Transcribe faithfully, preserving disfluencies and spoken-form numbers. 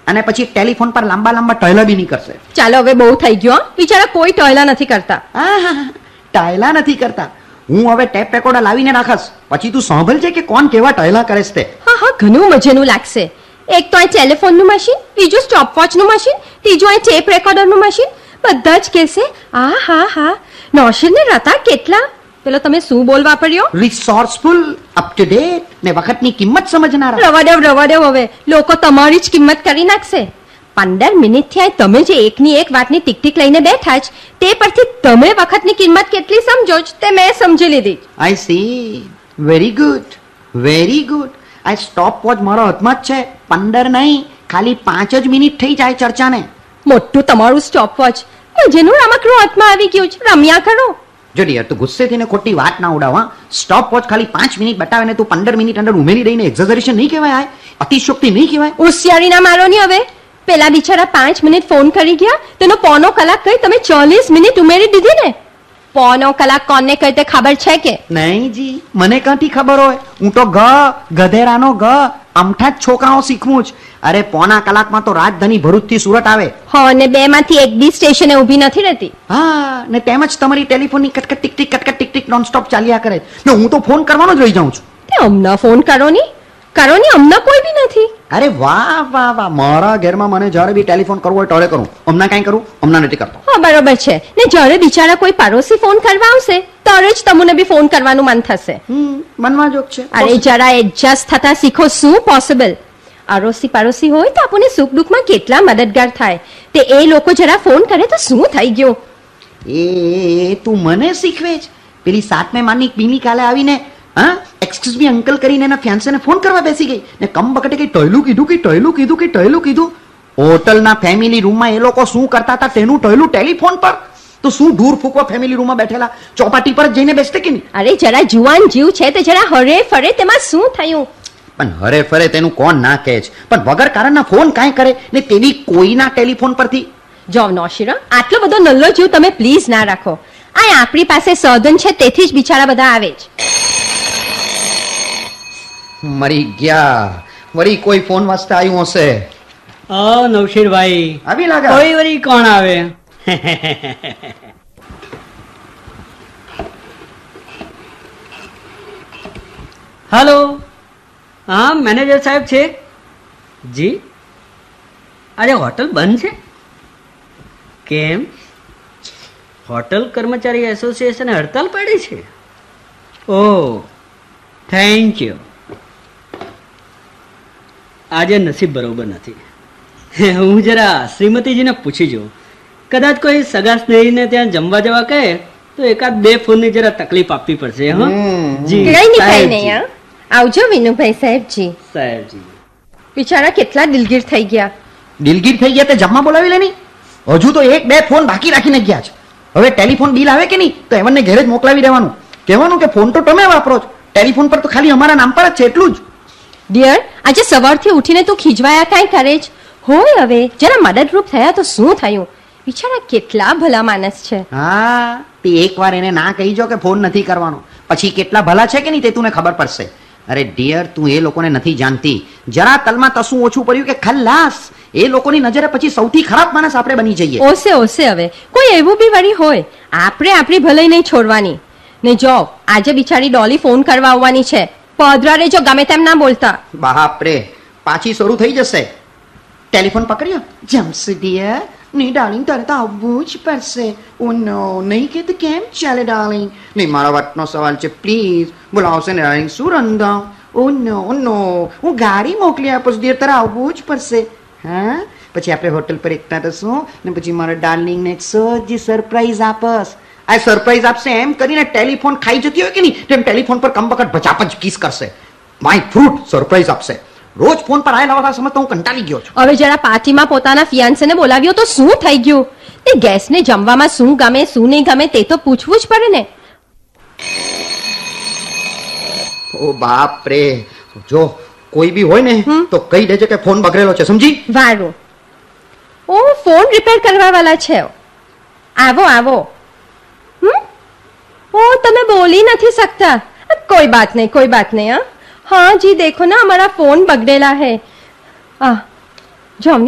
અને પછી ટેલિફોન પર લાંબા લાંબા ટહેલા બી નહીં કરશે. ચાલો હવે બહુ થઈ ગયો, બિચારા કોઈ ટહેલા નથી કરતા. હા હા ટહેલા નથી કરતા. હું હવે ટેપ રેકોર્ડર લાવીને રાખસ, પછી તું સાંભળજે કે કોણ કેવા ટહેલા કરે છે. હા હા ઘણું મજાનું લાગશે. એક તો આ ટેલિફોનનું મશીન, બીજું સ્ટોપવોચનું મશીન, ત્રીજું આ ટેપ રેકોર્ડરનું મશીન. બધા જ કહેશે આ હા હા નૌશીન ને રતા કેટલા. પેલો તમે શું બોલ વાપર્યો? રિસોર્સફુલ, અપ ટુ ડેટ ને વખતની કિંમત સમજનારા. રવા દેવ રવા દેવ, હવે લોકો તમારી જ કિંમત કરી નાખશે. પંદર મિનિટ થી તમે જે એકની એક વાતની ટીક ટીક લઈને બેઠા જ, તે પરથી તમે વખતની કિંમત કેટલી સમજો જ તે મેં સમજી લીધી. I C, very good very good. આ સ્ટોપ વોચ મારો હાથમાં જ છે. પંદર નહીં, ખાલી પાંચ જ મિનિટ થઈ જાય ચર્ચાને. મોટું તમારું સ્ટોપ વોચ જેનું રમકડું હાથમાં આવી ગયું છે, રમ્યા કરો. જો ડિયર તું ગુસ્સે થઈને ખોટી વાત ના ઉડાવ. સ્ટોપ વોચ ખાલી પાંચ મિનિટ બતાવે ને તું પંદર મિનિટ અંદર ઉમેરી દઈને એક્ઝેજરેશન નહીં કહેવાય? અતિશયોક્તિ નહીં કહેવાય? હોશિયારી ના મારો ની. હવે પેલા બિચારા પાંચ મિનિટ ફોન કરી ગયા, તેનો પોનો કલાક કહી તમે ચાલીસ મિનિટ ઉમેરી દીધી ને. પોનો કલાક કોને કહે તે ખબર છે કે નહીં? જી મને ક્યાંથી ખબર હોય? હું તો ગ ગધેરાનો ગ અમઠા જ છોકરાઓ શીખવું જ. અરે પોના કલાકમાં તો રાજધાની ભરૂચ થી સુરત આવે. હા અને બે માંથી એક બી સ્ટેશને ઊભી નથી રહેતી. હા ને તેમજ તમારી ટેલિફોનની કટકટ tick tick કટકટ tick tick non stop ચાલ્યા કરે ને હું તો ફોન કરવાનો જ રહી જાઉં છું. તે અમના ફોન કરો ની કરો ની, અમના કોઈ બી નથી. અરે વાહ વાહ વાહ, મારા ઘરમાં મને જ્યારે બી ટેલિફોન કરવો હોય ટોળે કરું. હમણાં કાંઈ કરું? હમણાં નથી કરતો. હા બરોબર છે ને. જ્યારે બિચારા કોઈ પાડોશી ફોન કરવા આવશે ત્યારે જ તમને બી ફોન કરવાનું મન થશે. હમ મનમાં જોક છે. અરે જરા એડજસ્ટ થતા શીખો. શું પોસિબલ? આડોશી પાડોશી હોય તો આપણને સુખ દુઃખમાં કેટલા મદદગાર થાય, તે એ લોકો જરા ફોન કરે તો શું થઈ ગયું? એ તું મને શીખવે જ. પેલી સાતમે માની બીની કાલે આવીને હા એક્સક્યુઝ મી અંકલ કરીને એના ફ્યાન્સેને ફોન કરવા બેસી ગઈ ને કમ બકટે કઈ ટહેલું કીધું કે ટહેલું કીધું કે ટહેલું કીધું. હોટલના ફેમિલી રૂમમાં એ લોકો શું કરતા હતા તેનું ટહેલું ટેલિફોન પર. તો શું દૂર ફૂકવા ફેમિલી રૂમમાં બેઠેલા ચોપાટી પર જઈને બેસતે કે નહીં? અરે જરા જુવાન જીવ છે તે જરા હરે ફરે, તેમાં શું થયું? પણ હરે ફરે તેનું કોણ ના કહે છે, પણ વગર કારણના ફોન કાંઈ કરે ને તેની કોઈના ટેલિફોન પરથી. જો નૌશીરા, આટલો બધો નલ્લો જીવ તમે પ્લીઝ ના રાખો. આ આપણી પાસે સાધન છે તેથી જ બિચારા બધા આવે જ. મરી ગયા. વળી કોઈ ફોન વાસ્તે આવ્યું હશે. ઓ નૌશીરભાઈ આવી લાગે. કોઈ વળી કોણ આવે? હેલો, હા મેનેજર સાહેબ છે જી. અરે હોટલ બંધ છે કેમ? હોટલ કર્મચારી એસોસિએશને હડતાલ પાડી છે? ઓહ થેન્ક યુ. આજે નસીબ બરોબર નથી. હું જરા શ્રીમતીજીને પૂછી જોઉં. કદાચ કોઈ સગા સ્નેહીને ત્યાં જમવા જવા કહે તો એકાદ બે ફોનની જરા તકલીફ આપવી પડશે. હા જી કઈ નહીં કઈ નહીં. આવજો વિનુભાઈ સાહેબજી. સાહેબજી બિચારા કેટલા દિલગીર થઈ ગયા. દિલગીર થઈ ગયા તે જમવા બોલાવી લેની. હજુ તો એક બે ફોન બાકી રાખીને ગયા છે. હવે ટેલિફોન બિલ આવે કે નહીં તો એમને ઘરે જ મોકલાવી દેવાનું. કહેવાનું કે ફોન તો તમે વાપરો છો, ટેલિફોન પર તો ખાલી અમારા નામ પર જ છે એટલું જ. ડિયર, આજે સવારથી ઉઠીને તું ખીજવાયા કાંઈ કરે જ હોય? હવે જરા મદદરૂપ થયા તો શું થયું? બિચારા કેટલા ભલા માણસ છે. હા તે એકવાર એને ના કહી જો કે ફોન નથી કરવાનો, પછી કેટલા ભલા છે કે નહીં તે તુને ખબર પડશે. અરે ડિયર, તું એ લોકોને નથી જાણતી. જરા તલમાં તસું ઓછું પડ્યું કે ખલ્લાસ. એ લોકોની નજરે પછી સૌથી ખરાબ માણસ આપણે બની જઈએ. ઓસે ઓસે, હવે કોઈ એવું બી વળી હોય, આપણે આપણી ભલાઈ નહીં છોડવાની. ને જો આજે બિચારી ડોલી ફોન કરવા આવવાની છે. પધરા રેજો, ગમે તેમ ના બોલતા. બાપરે, પાછી શરૂ થઈ જશે. ટેલિફોન પકડ્યો. જમશે ડિયર નહીં ડાર્લિંગ, તારે તો આવવું જ પડશે. ઓ નો, નહીં કે તો કેમ ચાલે ડાર્લિંગ? નહીં મારા વાતનો સવાલ છે, પ્લીઝ બોલાવશે ને ડાર્લિંગ. શું રંધા? ઓ નો ઓ નો, હું ગાડી મોકલી આપું ડિયર, તારે આવવું જ પડશે. હા પછી આપણે હોટલ પર એકતા થશું ને પછી મારા ડાર્લિંગને એક સજી સરપ્રાઈઝ આપસ. આ સરપ્રાઈઝ આપશે એમ કરીને ટેલિફોન ખાઈ જતી હોય કે નહીં તેમ ટેલિફોન પર કમબકટ ભચાપચ કિસ કરશે. માય ફ્રૂટ સરપ્રાઈઝ આપશે. રોજ ફોન પર આયેલા હોતા સમજ તો હું કંટાળી ગયો છું. હવે જરા પાર્ટીમાં પોતાના ફિયાન્સેને બોલાવ્યો તો શું થઈ ગયું? તે ગેસને જમવામાં શું ગમે શું નહીં ગમે તે તો પૂછવું જ પડે ને. ઓ બાપ રે, જો કોઈ બી હોય ને તો કહી દેજે કે ફોન બગડેલો છે, સમજી? વારું. ઓ ફોન રિપેર કરવા વાળા છે. આવો આવો. હમ ઓ તમે બોલી નથી सकता. कोई बात नहीं कोई बात नहीं. हाँ हाँ जी देखो ना हमारा फोन बगड़ेला है. आ, जो